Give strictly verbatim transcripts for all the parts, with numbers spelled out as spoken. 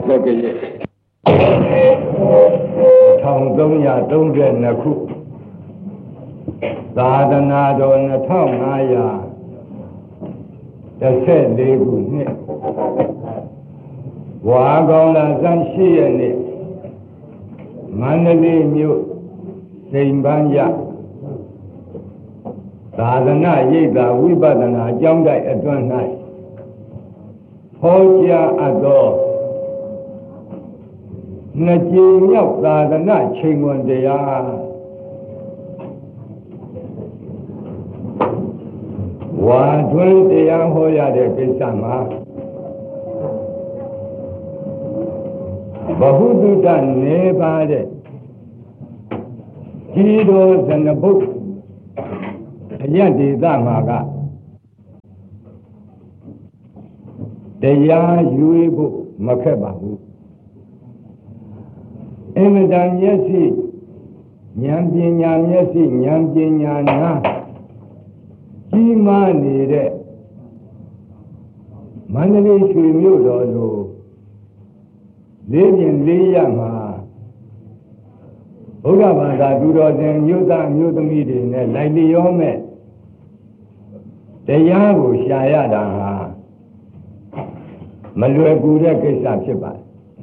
က်ကရဲ့ထောင်သုံးရာသုံးတဲ့နှစ်ခုသာသနာတော်နှစ်ထောင်ငါးရာတစ်ဆက်လေးခုနှစ်ဝါကောင်းလာဇန်ရှိရဲ့နေ့မန္တလေးမြို့စိန်ပန်းရသာသနာရိပ်သာဝိပဿနာအကြောင်းတိုက်အတွင်း၌ဟောကြားအပ်သောနှစ်ကြိမ်မြောက်သာသနာချိန်ခွင်တရားဝါတွင်တရားဟောရတဲ့ကိစ္စမှာဘဟုတုတနေပါတဲ့ကြီးတော်ဇနဘုတ်အယက်ဒေသမှာကတရားယူဖို့မခက်ပါဘူးအင်မတန်မျက်စိဉာဏ်ပညာမျက်စိဉာဏ်ပညာနာကြီးမားနေတဲ့မန္တလေးရွှေမြို့တော်လိုလေးပြင်လေးရမှာဘုရားဘာသာသူတော်စင်မြို့သားမြို့သမီးတွေနဲ့လိုက်လျောမဲ့တရားကိုရှာရတာဟာမလွယ်ကူတဲ့ကိစ္စဖြစ်ပါတယ်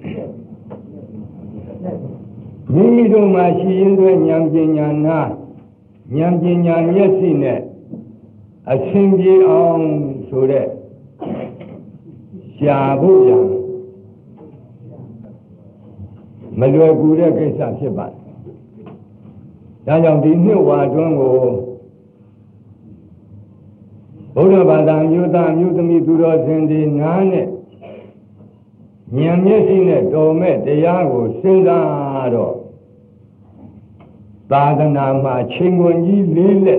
မိမိတို့မှာရှိရင်းသွဲဉာဏ်ပညာနာဉာဏ်ပညာမျက်စိနဲ့အရှင်းပြေအောင်ဆိုတဲ့ရှာဖို့ရမလွယ်ကူတဲ့ကိစ္စဖြစ်ပါတယ်ဒါကြောင့်ဒီနှစ်ဝါတွင်းကိုဘုရားဘာသာမျိုးသားမျိုးသမီးသူတော်စင်တွေနားနဲ့ဉာဏ်မျက်စိနဲ့တော်မဲ့တရားကိုစဉ်းစားတော့သာသနာမှာချိန်ခွင်ကြီးလေးလက်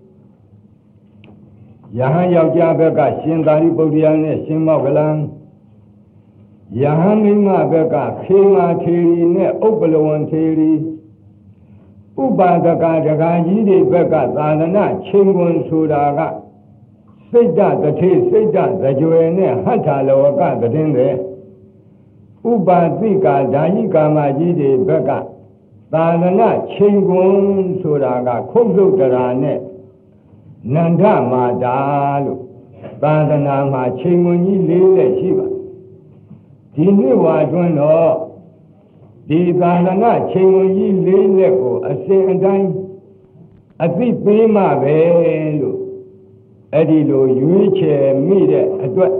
ယဟန်ယောက်ျားဘက်ကရှင်သာရိပုတ္တရာနဲ့ရှင်မောက္ကလံယဟန်မိန်းမဘက်ကခေမာထေရီနဲ့ဥပ္ပလဝံထေရီဥပါဒကဒကာကြီးတွေဘက်ကသာသနာချိန်ခွင်ဆိုတာကစိတ်တတထေစိတ်တသကြွယ်နဲ့ဟဋ္ဌလဝကသတင်းတွေဥပါတိကာဓာယိကာမကြီးတွေဘက်ကသာသနာချိန်ခွင်ဆိုတာကခုတ်လုတ်တရာနဲ့နန္ဒမာတာလို့သာသနာမှာချိန်ခွင်ကြီးလေးလက်ရှိပါဒီနှစ်ဝါတွင်တော့ဒီသာသနာချိန်ခွင်ကြီးလေးလက်ကိုအစဉ်အတိုင်းအသိပေးမှပဲလို့အဲ့ဒီလိုရွေးချယ်မိတဲ့အတွက်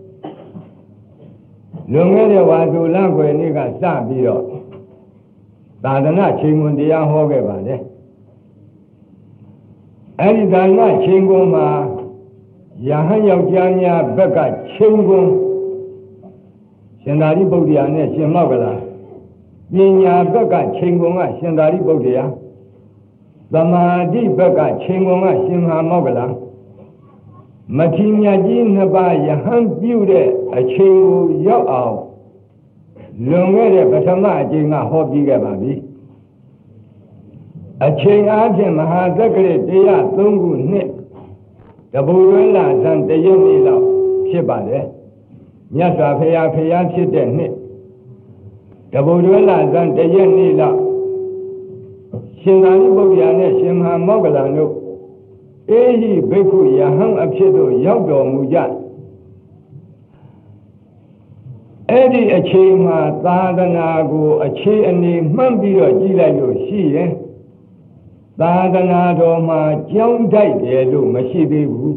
လွန်ခဲ့တဲ့ဝါဆိုလကွယ်နေ့ကစပြီးတော့သာသနာချိန်ခွင်တရားဟောခဲ့ပါတယ်အဲ့ဒီသာသနာချိန်ခွင်မှာယဟန်ယောက်ျားများဘက်ကချိန်ခွင်ရှင်သာရိပုတ္တရာနဲ့ရှင်မောက္ကလပညာဘက်ကချိန်ခွင်ကရှင်သာရိပုတ္တရာသမာဓိဘက်ကချိန်ခွင်ကရှင်မဟာမောက္ကလမထေရမြတ်ကြီးနှစ်ပါးယဟန်ပြုတဲ့အချိန်ကိုရောက်အောင်လွန်ခဲ့တဲ့ပထမအချိန်ကဟောပြီးခဲ့ပါပြီအချိန်အားဖြင့်မဟာသက္ကရာတရားသုံးခုနှစ်တပူတွင်းလာဇန်တရက်နေ့လောက်ဖြစ်ပါတယ်မြတ်စွာဘုရားဖျားဖြစ်တဲ့နှစ်တပူတွင်းလာဇန်တရက်နေ့လောက်ရှင်သာရိပုတ္တရာနဲ့ရှင်မဟာမောက္ကလံတို့အေဟိဘိက္ခုယဟန်အဖြစ်သို့ရောက်တော်မူကြအဲ့ဒီအချိန်မှာသာသနာကိုအခြေအနေမှန်းပြီးတော့ကြည့်လိုက်လို့ရှိရင်သာသနာတော်မှာကြောင်းတိုက်တယ်လို့မရှိသေးဘူး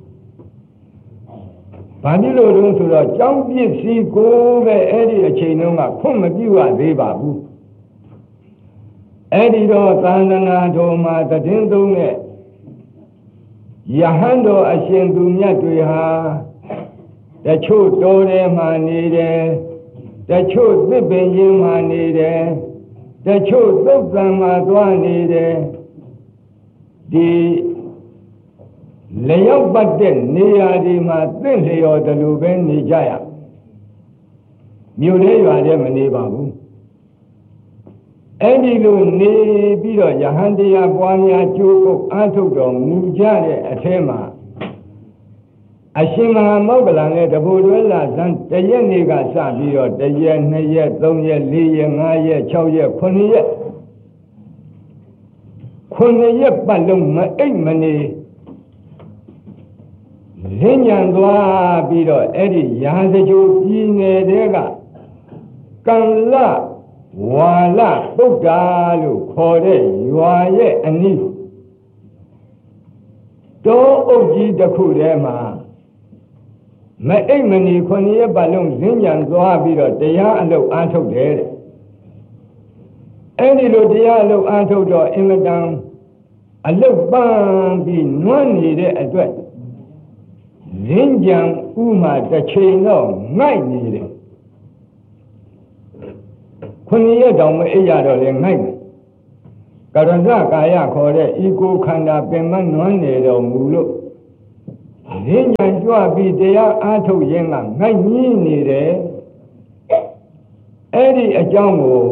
။ဘာဖြစ်လို့လဲဆိုတော့ကြောင်းပစ္စည်းကိုပဲအဲ့ဒီအချိန်တုန်းကခွင့်မပြုရသေးပါဘူး။အဲ့ဒီတော့သာသနာတော်မှာတည်င်းသုံးတဲ့ယဟန်တော်အရှင်သူမြတ်တွေဟာတချို့တော်ထဲမှာနေတယ်တချို့သစ်ပင်ရင်းမှာနေတယ်တချို့သုတ်တံမှာသွားနေတယ်ဒီလျောက်ပတ်တဲ့နေရာဒီမှာသင့်လျော်တယ်လို့ပဲနေကြရမြို့လေးရွာထဲမနေပါဘူးအဲ့ဒီလိုနေပြီးတော့ယဟန်တရားပွားများကျိုးကုတ်အားထုတ်တော်မူကြတဲ့အထဲမှာအရှင်မဟာမောဂလန်နဲ့တဘူတွဲလာဇန်တရက်နေ့ကစပြီးတော့တရက်နှစ်ရက်သုံးရက်လေးရက်ငါးရက်၆ရက်ခုနှစ်ရက်ခုနှစ်ရက်ပတ်လုံးမအိပ်မနေလင်းညံသွားပြီးတော့အဲ့ဒီရာဇဂိုပြည်နယ်တဲကကံလဝါလပုဒ္ဒါလို့ခေါ်တဲ့ရွာရဲ့အနီးတောအုပ်ကြီးတစ်ခုထဲမှာမအိပ်မနေခုနှစ်ရက်ပတ်လုံးလင်းညံသွားပြီးတော့တရားအလုပ်အားထုတ်တယ်တဲ့အဲ့ဒီလိုတရားအလုပ်အားထုတ်တော့အင်မတန်အလုပ်ပန်းပြီးနွမ်းနေတဲ့အတွက်လင်းကြံဥမာတစ်ချိန်တော့ငိုက်နေတယ်ခုနှစ်ရက်တောင်မအိပ်ရတော့လေငိုက်တယ်ကရဏကာယခေါ်တဲ့ဤကိုခန္ဓာပင်မနွမ်းနေတော်မူလို့လင်းကြံကြွပြီးတရားအားထုတ်ခြင်းကငိုက်ညင်းနေတယ်အဲ့ဒီအကြောင်းကို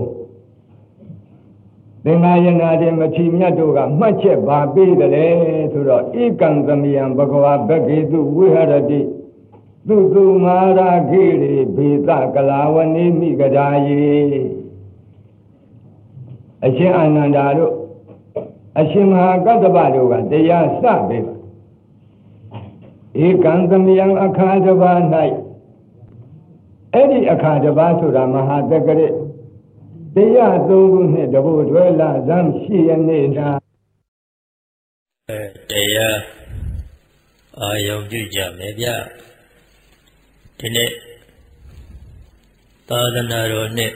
သင်္ဃာယနာတိမထေမြတ်တို့ကမှတ်ချက်ပါပေးတယ်လေဆိုတော့ဧကံသမယံဘဂဝါဘဂေတုဝိဟရတိသူသူမာရာခိရိဘေသကလာဝနေမိကဒါယေအရှင်အာနန္ဒာတို့အရှင်မဟာကတ္တဗတို့ကတရားစပေးပါဧကံသမယံအခါတစ်ပါး၌အဲ့ဒီအခါတစ်ပါးဆိုတာမဟာတက္ကရတရားသုံးခုနဲ့တဘုတွဲလာဇမ်းရှိရနေတာတရားအာယုံပြုကြမယ်ဗျဒီနေ့သာသနာတော်နှစ်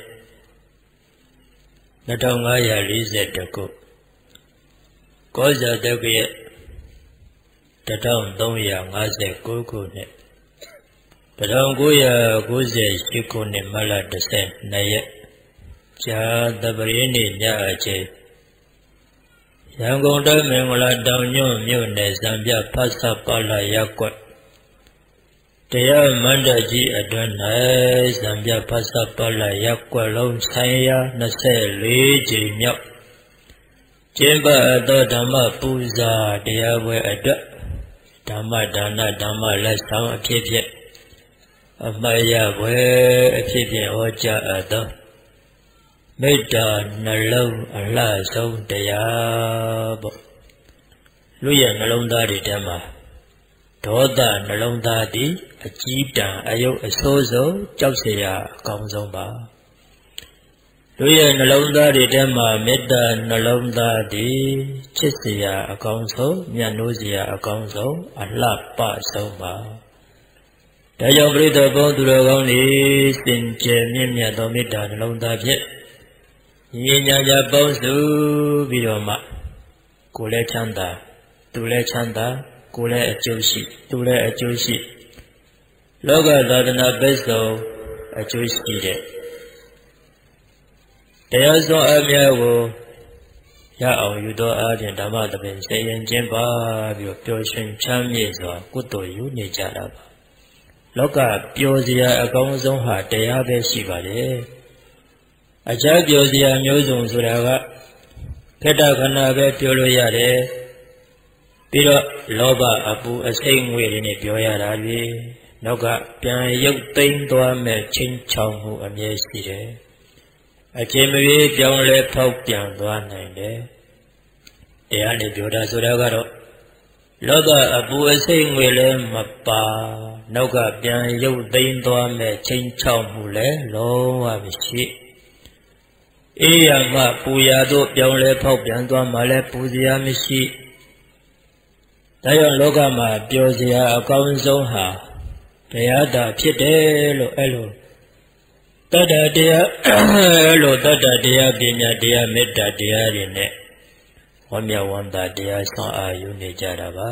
နှစ်ထောင်ငါးရာလေးဆယ်တစ်ခုကောဇာတက္ကရာတစ်ထောင်သုံးရာငါးဆယ်ကိုးခုနှစ်တစ်ထောင်ကိုးရာကိုးဆယ်ရှစ်ခုနှစ်မတ်လတစ်ဆယ်နှစ်ရက်ဇာတပရိနေ့ညအချိန်ရန်ကုန်တိုင်းမင်္ဂလာတောင်ညွန့်မြို့နယ်ဇံပြဖတ်ဆပါလာရပ်ကွက်တရားမန္တကြီးအတွင်း၌ဇံပြဖတ်ဆပါလာရပ်ကွက်လုံးဆိုင်ရာနှစ်ဆယ်လေးကြိမ်မြောက်ကျင်းပသောဓမ္မပူဇာတရားပွဲအတွက်ဓမ္မဒါနဓမ္မလက်ဆောင်အဖြစ်ဖြင့်အမှတ်ရပွဲအဖြစ်ဖြင့်ဟောကြားအပ်သောမေတ္တာနှလုံးအလှဆုံးတရားပေါ့လူရဲ့နှလုံးသားတွေထဲမှာဒေါသနှလုံးသားသည်အကြီးတန်းအယုတ်အဆိုးဆုံးကြောက်เสียအကောင်းဆုံးပါလူရဲ့နှလုံးသားတွေထဲမှာမေတ္တာနှလုံးသားသည်ချစ်เสียအကောင်းဆုံးမြတ်နိုးเสียအကောင်းဆုံးအလှပဆုံးပါဒါကြောင့်ပရိသတ်ပေါင်းသူတော်ကောင်းတွေစင်ကြယ်မြင့်မြတ်သောမေတ္တာနှလုံးသားဖြင့်ဉာဏ်ညာညာပေါင်းစုပြီးတော့မှကိုယ်လည်းချမ်းသာသူလည်းချမ်းသာကိုယ်လည်းအကျိုးရှိသူလည်းအကျိုးရှိလောကသာသနာ့ဘက်ဆုံးအကျိုးရှိတဲ့တရားစွမ်းအများကိုရအောင်ယူသောအားဖြင့်ဓမ္မသဘင်စေရင်ကျင်းပါပြီးပျော်ရွှင်ချမ်းမြေ့စွာကုသိုလ်ယူနေကြတာပါလောကပျော်စရာအကောင်းဆုံးဟာတရားပဲရှိပါလေအခြားပျော်စရာမျိုးစုံဆိုတာကခေတ္တခဏပဲပြောလို့ရတယ်ပြီးတော့လောဘအပူအစိမ့်ငွေတွေနဲ့ပြောရတာလေနောက်ကပြန်ရုပ်သိမ်းသွားမဲ့ချင်းချောင်မှုအမြဲရှိတယ်အချိန်မပြေပြောင်းလဲဖောက်ပြန်သွားနိုင်တယ်တရားနဲ့ပြောတာဆိုတာကတော့လောကအပူအစိမ့်ငွေလည်းမပါနောက်ကပြန်ရုပ်သိမ်းသွားမဲ့ချင်းချောင်မှုလည်းလုံးဝမရှိအေးရမှပူရတို့ပြောင်းလဲဖောက်ပြန်သွားမှလည်းပူစရာမရှိဒါကြောင့်လောကမှာပျော်စရာအကောင်းဆုံးဟာတရားသာဖြစ်တယ်လို့အဲ့လိုတတ္တတရားအဲ့လိုတတ္တတရားပညာတရားမေတ္တာတရားတွေနဲ့ဝမ်းမြောက်ဝမ်းသာတရားဆောင်အာယူနေကြတာပါ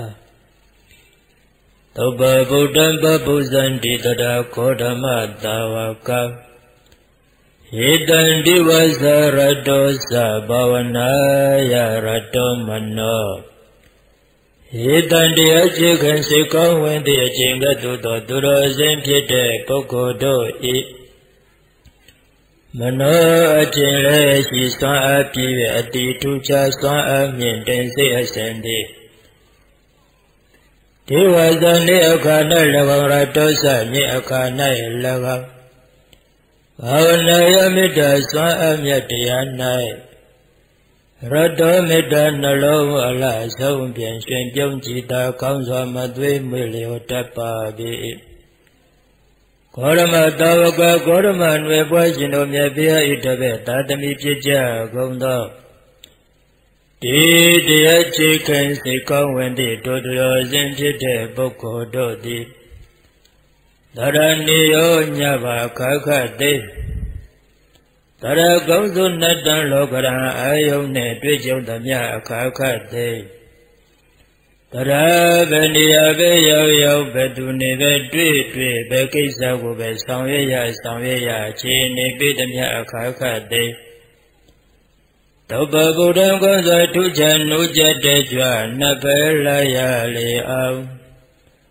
သုဘဗုဒ္ဓံပပုဇံတိတတခောဓမ္မတာဝကဧတံဒီဝဇရတောသဘာဝနာယရတောမနောဧတံတရားချေခင်စေကောင်းဝင်သည့်အချိန်ကသို့သောသူတော်စင်ဖြစ်တဲ့ပုဂ္ဂိုလ်တို့ဤမနောအကျင့်လည်းရှိစွမ်းအားပြည့်အတိထူးခြားစွမ်းအားမြင့်တင်စေအစဉ်သည်ဒေဝဇန်နေအခါ၌၎င်းရတောစမြေအခါ၌၎င်းဘာဝနာယမေတ္တာစွမ်းအမြတ်တရား၌ရတောမေတ္တာနှလုံးအလားဆုံးပြန်ရှင်ပြုံးကြည်သာကောင်းစွာမသွေးမွေလျော်တတ်ပါ၏ဂေါရမသာဝကဂေါရမနွယ်ပွားရှင်တို့မြတ်ဘုရားဤတပည့်သာသမီဖြစ်ကြကုန်သောဒီတရားချေခင်စိတ်ကောင်းဝင်သည့်တို့တော်စဉ်ဖြစ်တဲ့ပုဂ္ဂိုလ်တို့သည်သရဏီယောညဘာခခသိသရကုံစုနတ္တံလောကရံအာယုန်နှင့်တွေ့ကြုံသမျှအခါခသိသရဗနိယဘေရောက်ရောက်ဘသူနေပဲတွေ့တွေ့ပဲကိစ္စကိုပဲဆောင်ရွက်ရဆောင်ရွက်ရခြေနေပြသမျှအခါခသိသောပဗုဒ္ဓံကောဇာထုချံနုကြတဲ့ကြွနတ်ပဲလာရလေအောင်